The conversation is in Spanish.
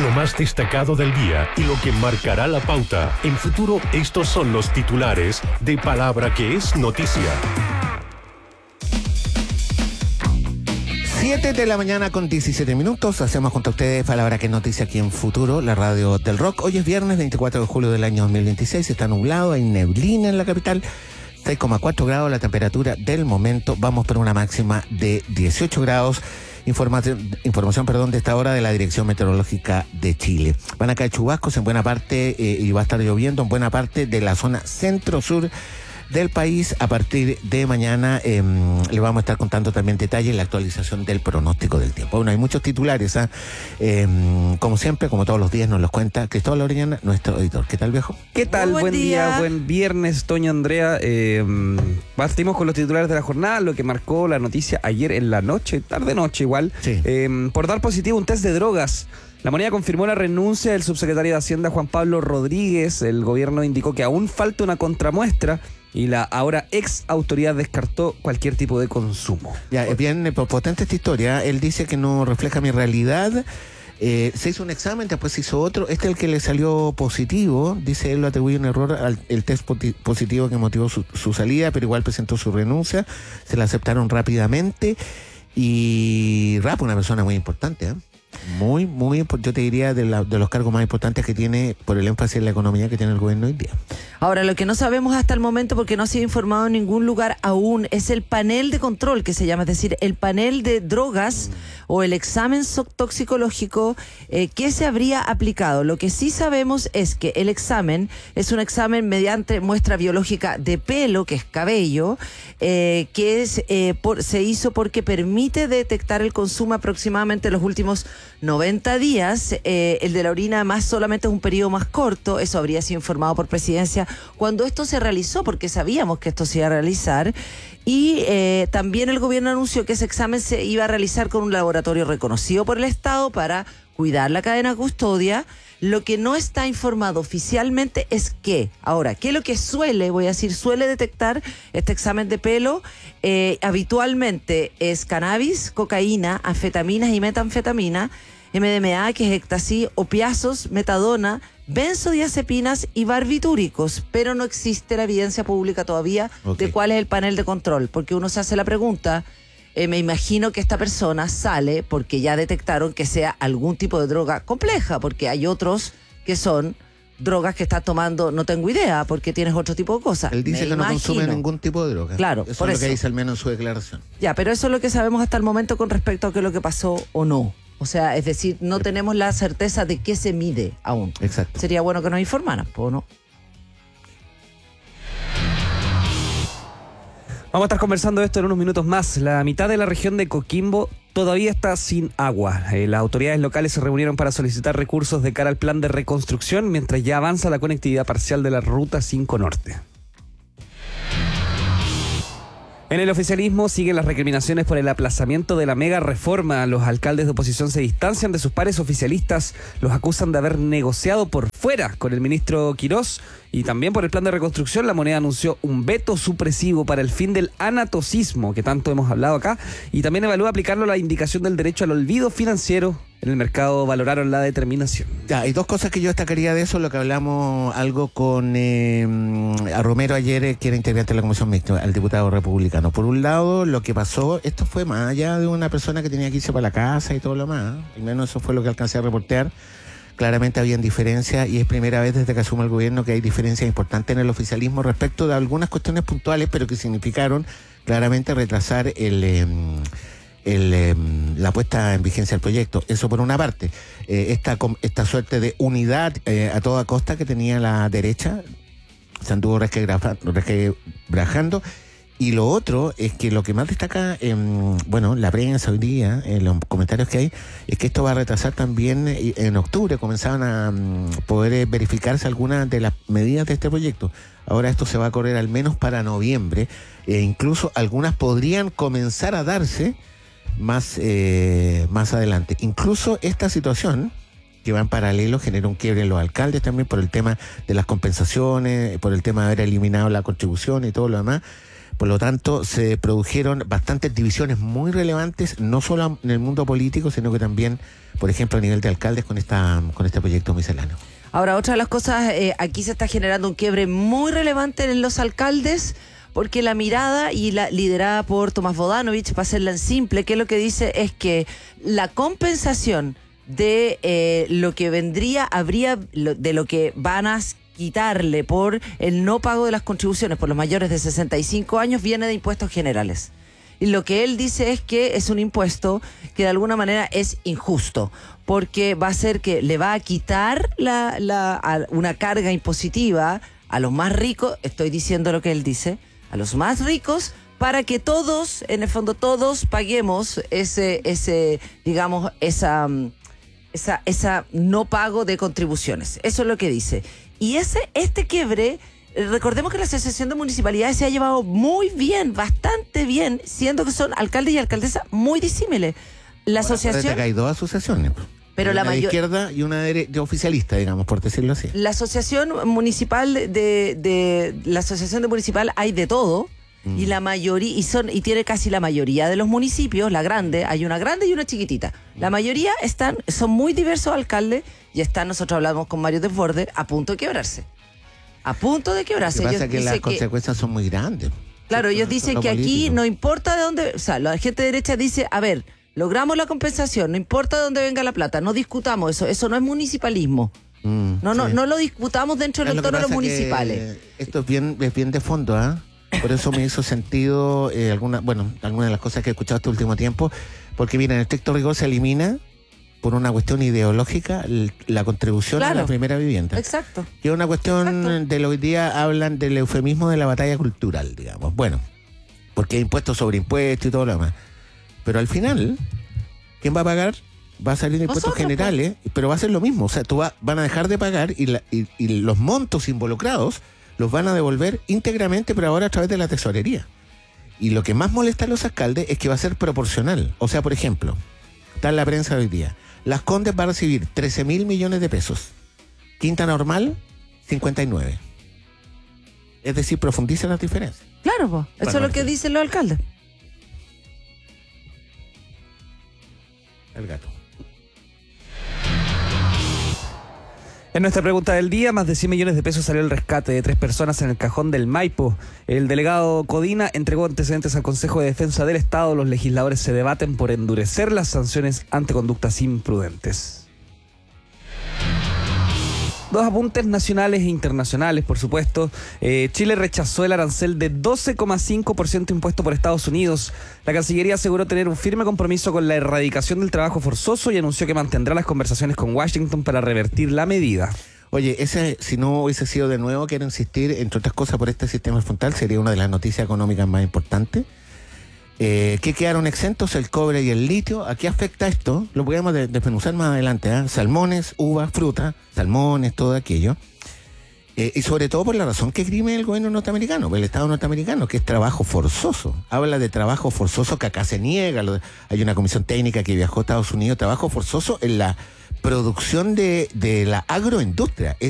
Lo más destacado del día y lo que marcará la pauta. En Futuro, estos son los titulares de Palabra que es noticia. 7 de la mañana con 17 minutos. Hacemos junto a ustedes Palabra que es noticia aquí en Futuro, la radio del rock. Hoy es viernes 24 de julio del año 2026. Está nublado, hay neblina en la capital. 6,4 grados la temperatura del momento. Vamos por una máxima de 18 grados. Información, de esta hora de la Dirección Meteorológica de Chile. Van a caer chubascos en buena parte y va a estar lloviendo en buena parte de la zona centro-sur del país. A partir de mañana le vamos a estar contando también detalles, la actualización del pronóstico del tiempo. Bueno, hay muchos titulares, como siempre, como todos los días nos los cuenta Cristóbal Orellana, nuestro editor. ¿Qué tal, viejo? ¿Qué tal? Buen día, buen viernes, Toño, Andrea. Partimos con los titulares de la jornada, lo que marcó la noticia ayer en la noche, tarde-noche igual, sí. Por dar positivo un test de drogas. La Moneda confirmó la renuncia del subsecretario de Hacienda, Juan Pablo Rodríguez. El gobierno indicó que aún falta una contramuestra y la ahora ex autoridad descartó cualquier tipo de consumo. Ya, es bien potente esta historia. Él dice que no refleja mi realidad. Se hizo un examen, después se hizo otro. Este es el que le salió positivo. Dice él, lo atribuye un error al test positivo que motivó su salida, pero igual presentó su renuncia. Se la aceptaron rápidamente. Y una persona muy importante, Muy, yo te diría de los cargos más importantes que tiene por el énfasis en la economía que tiene el gobierno hoy día. Ahora, lo que no sabemos hasta el momento, porque no ha sido informado en ningún lugar aún, es el panel de control que se llama, es decir, el panel de drogas o el examen toxicológico que se habría aplicado. Lo que sí sabemos es que el examen es un examen mediante muestra biológica de pelo, que es cabello, se hizo porque permite detectar el consumo aproximadamente en los últimos 90 días. El de la orina más solamente es un periodo más corto. Eso habría sido informado por Presidencia cuando esto se realizó, porque sabíamos que esto se iba a realizar. Y también el gobierno anunció que ese examen se iba a realizar con un laboratorio reconocido por el Estado para cuidar la cadena de custodia. Lo que no está informado oficialmente es ¿qué es lo que suele detectar este examen de pelo? Habitualmente es cannabis, cocaína, anfetaminas y metanfetamina, MDMA, que es éxtasis, opiáceos, metadona, benzodiazepinas y barbitúricos, pero no existe la evidencia pública todavía de cuál es el panel de control, porque uno se hace la pregunta. Me imagino que esta persona sale porque ya detectaron que sea algún tipo de droga compleja, porque hay otros que son drogas que estás tomando, no tengo idea, porque tienes otro tipo de cosas. Él dice que no consume ningún tipo de droga. Claro, eso es lo que dice al menos en su declaración. Ya, pero eso es lo que sabemos hasta el momento con respecto a qué es lo que pasó o no. O sea, es decir, no tenemos la certeza de qué se mide aún. Exacto. Sería bueno que nos informaran, ¿o no? Vamos a estar conversando esto en unos minutos más. La mitad de la región de Coquimbo todavía está sin agua. Las autoridades locales se reunieron para solicitar recursos de cara al plan de reconstrucción, mientras ya avanza la conectividad parcial de la Ruta 5 Norte. En el oficialismo siguen las recriminaciones por el aplazamiento de la mega reforma. Los alcaldes de oposición se distancian de sus pares oficialistas. Los acusan de haber negociado por fuera con el ministro Quirós. Y también por el plan de reconstrucción, la Moneda anunció un veto supresivo para el fin del anatocismo, que tanto hemos hablado acá, y también evalúa aplicarlo a la indicación del derecho al olvido financiero. En el mercado valoraron la determinación. Ya, hay dos cosas que yo destacaría de eso, lo que hablamos algo con a Romero ayer, que era integrante de la Comisión Mixta, al diputado republicano. Por un lado, lo que pasó, esto fue más allá de una persona que tenía que irse para la casa y todo lo más, al menos eso fue lo que alcancé a reportear. Claramente habían diferencias y es primera vez desde que asume el gobierno que hay diferencias importantes en el oficialismo respecto de algunas cuestiones puntuales, pero que significaron claramente retrasar la puesta en vigencia del proyecto. Eso por una parte. Esta suerte de unidad a toda costa que tenía la derecha se anduvo resquebrajando. Y lo otro es que lo que más destaca la prensa hoy día, en los comentarios que hay, es que esto va a retrasar también en octubre. Comenzaban a poder verificarse algunas de las medidas de este proyecto. Ahora esto se va a correr al menos para noviembre. Incluso algunas podrían comenzar a darse más adelante. Incluso esta situación que va en paralelo genera un quiebre en los alcaldes también por el tema de las compensaciones, por el tema de haber eliminado la contribución y todo lo demás. Por lo tanto, se produjeron bastantes divisiones muy relevantes, no solo en el mundo político, sino que también, por ejemplo, a nivel de alcaldes con este proyecto misceláneo. Ahora, otra de las cosas, aquí se está generando un quiebre muy relevante en los alcaldes, porque la mirada y la liderada por Tomás Bodanovich, para hacerla en simple, que lo que dice es que la compensación de lo que vendría, de lo que van a quitarle por el no pago de las contribuciones por los mayores de 65 años viene de impuestos generales. Y lo que él dice es que es un impuesto que de alguna manera es injusto, porque va a ser que le va a quitar una carga impositiva a los más ricos, estoy diciendo lo que él dice, a los más ricos, para que todos, en el fondo todos paguemos esa no pago de contribuciones. Eso es lo que dice. Y este quiebre, recordemos que la Asociación de Municipalidades se ha llevado muy bien, bastante bien, siendo que son alcaldes y alcaldesas muy disímiles. La asociación... Hay dos asociaciones, pero una de izquierda y una de oficialista, digamos, por decirlo así. La Asociación Municipal la Asociación de Municipal hay de todo. Y la mayoría, y tiene casi la mayoría de los municipios, la grande, hay una grande y una chiquitita. La mayoría son muy diversos alcaldes y nosotros hablamos con Mario Desbordes, a punto de quebrarse. A punto de quebrarse. Lo que pasa es que las consecuencias son muy grandes. Claro, ellos dicen que aquí no importa de dónde, o sea, la gente de derecha dice, a ver, logramos la compensación, no importa de dónde venga la plata, no discutamos eso no es municipalismo. No lo discutamos dentro del entorno de los municipales. Esto es bien de fondo, ¿ah? Por eso me hizo sentido algunas de las cosas que he escuchado este último tiempo, porque mira, en estricto rigor se elimina por una cuestión ideológica la contribución a la primera vivienda. Exacto. Que es una cuestión de lo que hoy día hablan del eufemismo de la batalla cultural, digamos. Bueno, porque hay impuestos sobre impuestos y todo lo demás. Pero al final, ¿quién va a pagar? Va a salir de impuestos generales, pero va a ser lo mismo. O sea, van a dejar de pagar y los montos involucrados los van a devolver íntegramente, pero ahora a través de la tesorería. Y lo que más molesta a los alcaldes es que va a ser proporcional. O sea, por ejemplo, está en la prensa hoy día, Las Condes va a recibir 13.000 millones de pesos. Quinta Normal, 59. Es decir, profundiza las diferencias. Claro, pues. Eso es lo que dicen los alcaldes. El gato. En nuestra pregunta del día, más de 100 millones de pesos salió el rescate de 3 personas en el cajón del Maipo. El delegado Codina entregó antecedentes al Consejo de Defensa del Estado. Los legisladores se debaten por endurecer las sanciones ante conductas imprudentes. Dos apuntes nacionales e internacionales, por supuesto. Chile rechazó el arancel de 12,5% impuesto por Estados Unidos. La Cancillería aseguró tener un firme compromiso con la erradicación del trabajo forzoso y anunció que mantendrá las conversaciones con Washington para revertir la medida. Oye, si no hubiese sido de nuevo, quiero insistir, entre otras cosas, por este sistema frontal, sería una de las noticias económicas más importantes. Que quedaron exentos el cobre y el litio. ¿A qué afecta esto? Lo podemos desmenuzar más adelante, ¿eh? Salmones, uvas, fruta, salmones, todo aquello. Y sobre todo por la razón que esgrime el gobierno norteamericano, el Estado norteamericano, que es trabajo forzoso. Habla de trabajo forzoso que acá se niega. Hay una comisión técnica que viajó a Estados Unidos. Trabajo forzoso en la producción de la agroindustria.